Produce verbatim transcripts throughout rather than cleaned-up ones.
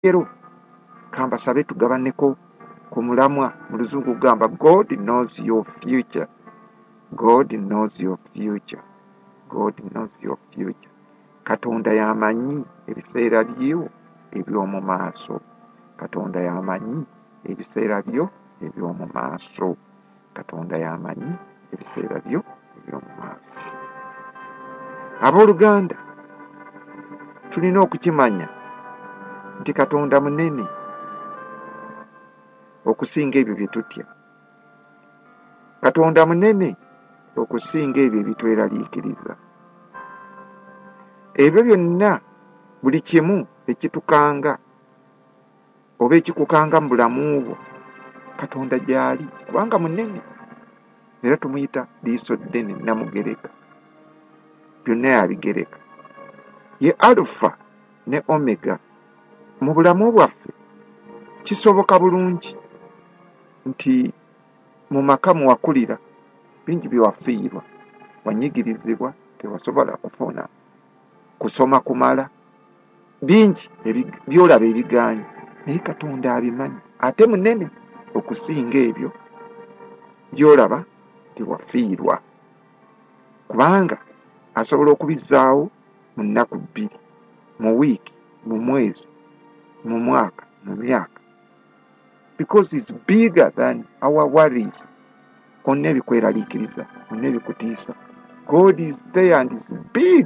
Olwaleero kambasabe tugabaneko ku mulamwa mu luzungu gamba God knows your future. God knows your future. God knows your future. Katonda yamanyi ebiseera byo eby'omu maaso. Katonda yamanyi ebiseera byo eby'omu maaso. Katonda yamanyi ebiseera byo eby'omu maaso. Abooluganda tulina okukimanya nti Katonda munene okusinga ebyo bye tutya. Katonda munene okusinga ebyo ebitweraliikiriza. Ebyo byonna buli kimu ekitukanga oba ekikukanga mu bulamu bwo Katonda gy'ali kubanga munene era tumuyita liiso ddene Namugereka. Byonna yabigereka. Ye Alufa ne Omega. Mu bulamu bwaffe kisoboka bulungi nti mu maka muwakulira bingi byewafiirwa, wanyigirizibwa, tewasobola kufuna kusoma kumala, bingi byolaba ebigaanyi, naye Katonda abimanyi ate munene okusinga ebyo byolaba tewafiirwa kubanga asobola okubizzaawo mu nnaku bbiri, mu wiiki, mu mwezi, mu mwaka, mu myaka, because is bigger than our worries. Onna ebikweraliikiriza, onna ebikutiisa. God is there and is big.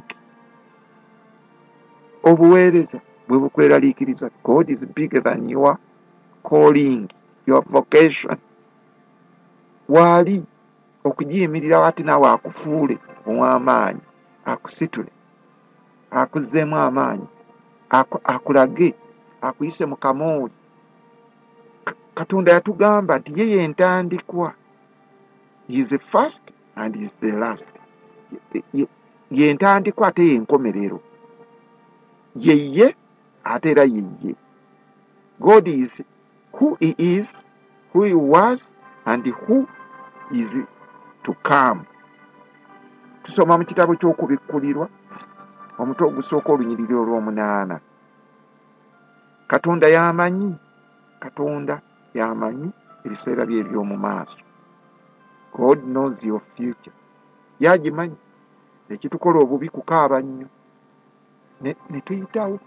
Obuweereza bwe bukweraliikiriza, God is bigger than your calling, your vocation. Waali okugiyimirirawo ate naawe akufuule ow'amaanyi, akusitule, akuzzeemu amaanyi, akulage, akuyise mu kamooli. Katonda yatugamba nti ye yentandikwa. He is the first and he is the last. Yentandikwa ate yenkomerero. Yeye ate era yeye. God is who he is, who he was, and who is to come. Tusoma mu kitabo ky'okubikkulirwa omutwe ogusooka olunyiriri olw'omunaana. Katonda yamanyi, Katonda yamanyi ebiseera bye eby'omu maaso. God knows your future. Yagimanyi. Ekitukola obubi kukaaba nnyo ne tuyitawo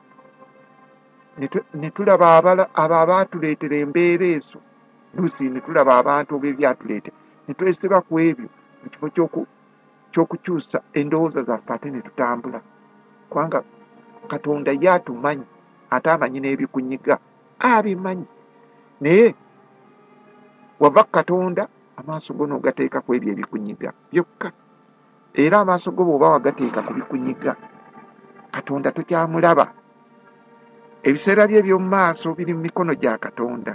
ne tulaba abo abaatuleetera embeera ezo. Luusi ne tulaba abantu oba ebyatuleetera ne twesiba ku ebyo mu kifo ky'okukyusa endowooza zaffe ate ne tutambula kubanga Katonda yatumanyi ate amanyi n'ebikunyiga abimanyi. Naye wava Katonda amaaso go n'ogateeka ku ebyo ebikunyiga byokka. Era amaaso go bw'oba wagateeka ku bikunyiga Katonda tokyamulaba. Ebiseera bye eby'omu maaso biri mu mikono gya Katonda.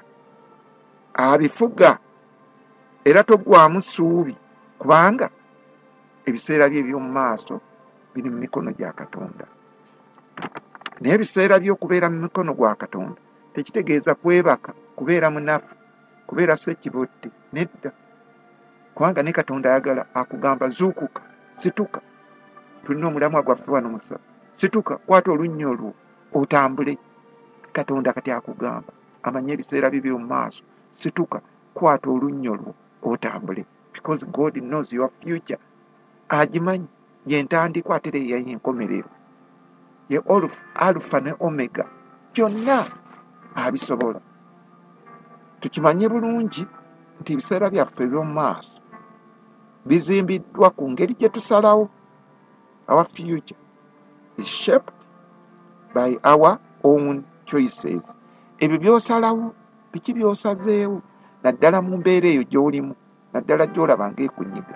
Abifuga era toggwamu ssuubi kubanga ebiseera bye eby'omu maaso biri mu mikono gya Katonda. Naye ebiseera by'okubeera mu mikono gwa Katonda tekitegeeza kwebaka, kubeera munafu, kubeera ssekibodde, nedda. Kubanga ne Katonda ayagala akugamba zuukuka, situka. Tulina omulamwa gwaffe wano musa. Situka, kwata olunnya olwo otambule. Katonda kati akugamba amanye ebiseera bye by'omu maaso. Situka, kwata olunnya olwo otambule. Because God knows your future. Agimanyi yentandikwa ate era ye yenkomerero. Ye Alufa ne Omega. Byonna abisobola. Tukimanye bulungi nti ebiseera byaffe eby'omu maaso bizimbiddwa ku ngeri gye tusalawo. Our future is shaped by our own choices. Ebyo by'osalawo biki by'osazeewo naddala mu mbeera eyo gy'olimu, naddala gy'olaba ng'ekunyiga.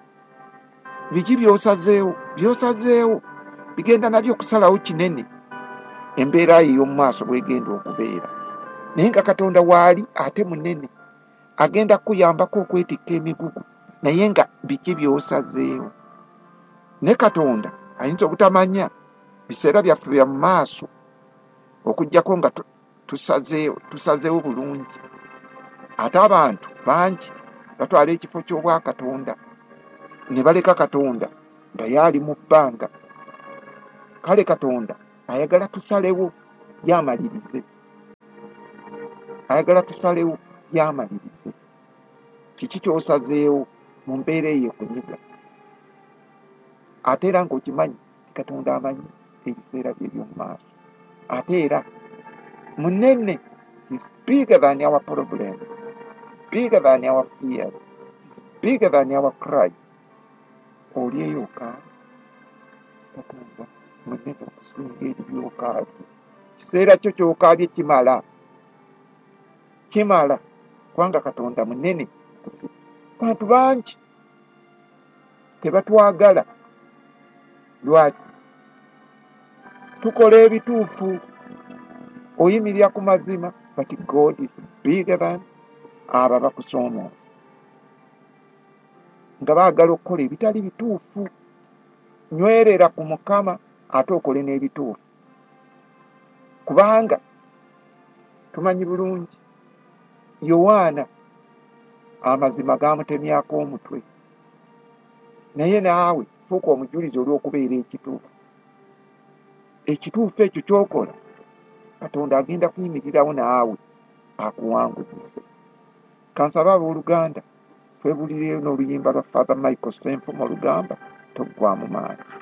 Biki by'osazeewo? By'osazeewo bigenda nabyo okusalawo kinene embeera yo ey'omu maaso bw'egenda okubeera. Naye nga Katonda waali ate munene agenda kuyambako okwetikka emigugu, naye nga biki by'osazeewo. Ne Katonda ayinza obutamanya biseera byaffe bya mu maaso okuggyako nga tusazeewo tusazeewo bulungi. Ate abantu bangi batwala ekifo ky'obwa Katonda ne baleka Katonda nga yaali mu bbanga. Kale Katonda ayagala tusalewo yamalirize. ayagala tusalewo byamalirize. Kiki kyosazeewo mu mbeera eyo ekunyiga? Ate era ng'okimanyi Katonda amanyi ebiseera bye by'omu maaso. Ate era munene, is bigger than our problems, bigger than our fears, bigger than our cries. Oli eyo okaabye, Katonda munene okusinga ebyo by'okaabye. Kiseera kyo ky'okaabye kimala, kimala, kubanga Katonda munene okusinga. Bantu bangi tebatwagala. Lwaki? Tukola ebituufu, oyimirira ku mazima, but God is bigger than abo abakusoomooza, nga baagala okukola ebitali bituufu. Nywerera ku Mukama ate okole n'ebituufu, kubanga tumanyi bulungi Yowaana amazima gaamutemyako omutwe, naye naawe fuuka omujulizi olw'okubeera ekituufu. Ekituufu ekyo ky'okola, Katonda agenda kuyimirirawo naawe akuwanguzise. Kansabe abooluganda twebulireyo n'oluyimba lwa Father Michael Ssenfumo olugamba toggwaamu maanyi.